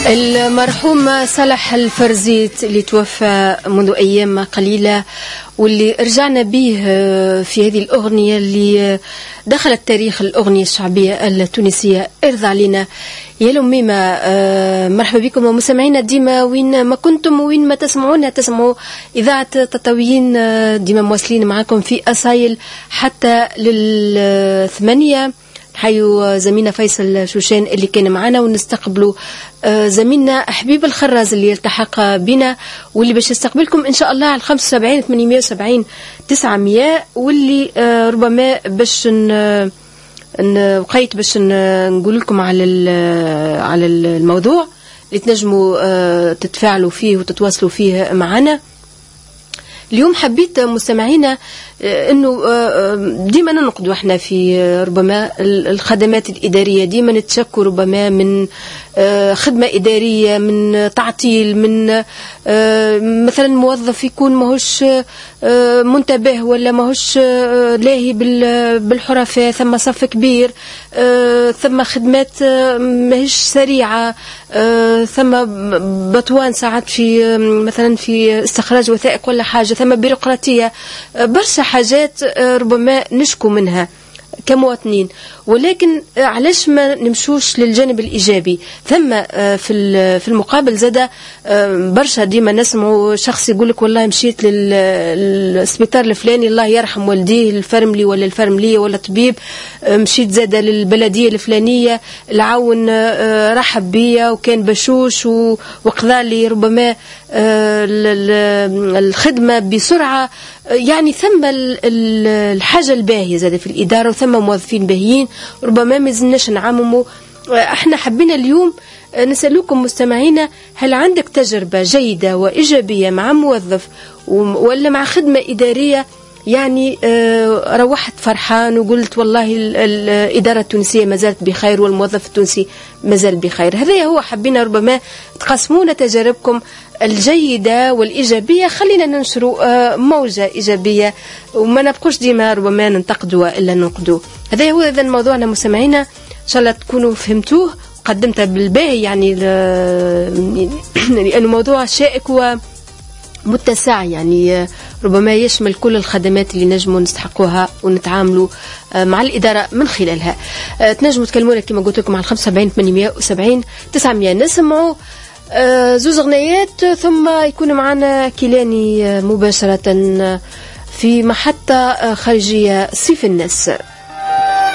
المرحوم صالح الفرزيت اللي توفى منذ أيام قليلة، واللي رجعنا به في هذه الأغنية اللي دخلت تاريخ الأغنية الشعبية التونسية. ارضى علينا يا لميمة. مرحبا بكم ومستمعينا ديما وين ما كنتم وين ما تسمعونا، تسمعوا إذاعة تطاوين، ديما مواصلين معكم في أصايل حتى لل8. حيو زميلنا فيصل شوشان اللي كان معنا، ونستقبلوا زميلنا حبيب الخراز اللي يلتحق بنا، واللي باش يستقبلكم إن شاء الله على 75 870 900، واللي ربما باش وقيت باش نقول لكم على الموضوع اللي تنجموا تتفاعلوا فيه وتتواصلوا فيه معنا اليوم. حبيت مستمعينا انه ديما ننقدوا احنا في ربما الخدمات الاداريه، ديما نتشكوا ربما من خدمه اداريه، من تعطيل، من مثلا موظف يكون ماهوش منتبه ولا ماهوش لاهي بالحرفه، ثم صف كبير، ثم خدمات ماهيش سريعه، ثم بطوان ساعات في مثلا في استخراج وثائق ولا حاجه، ثم بيروقراطيه، برشا حاجات ربما نشكو منها كمواطنين. ولكن علاش ما نمشوش للجانب الإيجابي؟ ثم في المقابل زادة برشا ديما نسمعوا شخص يقولك والله مشيت للسبيطار الفلاني الله يرحم والديه الفرملي ولا الفرملية ولا طبيب، مشيت زادة للبلدية الفلانية العون رحب بيا وكان بشوش وقضى لي ربما الخدمة بسرعة. يعني ثم الحاجة الباهية زادة في الإدارة، وثم موظفين باهيين ربما ما زلناش نعمموا. احنا حبينا اليوم نسألكم مستمعينا، هل عندك تجربة جيدة وإيجابية مع موظف ولا مع خدمة إدارية يعني روحت فرحان وقلت والله الإدارة التونسية ما زالت بخير والموظف التونسي ما زال بخير؟ هذا هو حبينا ربما تقسمونا تجاربكم الجيدة والإيجابية، خلينا ننشروا موجة إيجابية وما نبقوش ديما ربما ننتقدوا إلا ننقدوا. هذا هو إذن موضوعنا مستمعينا، إن شاء الله تكونوا فهمتوه قدمته بالباهي، يعني لأنه موضوع شائك ومتسع، يعني ربما يشمل كل الخدمات اللي نجموا نستحقوها ونتعاملوا مع الإدارة من خلالها. تنجموا تكلمونا كما قلت لكم على 75 870 900. نسمعوا زوز أغنيات ثم يكون معنا كيلاني مباشرة في محطة خارجية صيف الناس.